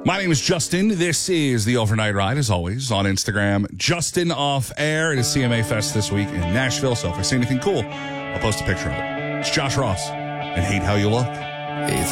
My name is Justin. This is the Overnight Ride, as always, on Instagram. Justin Off Air. It is CMA Fest this week in Nashville, so if I see anything cool, I'll post a picture of it. It's Josh Ross, and Hate How You Look. Hey,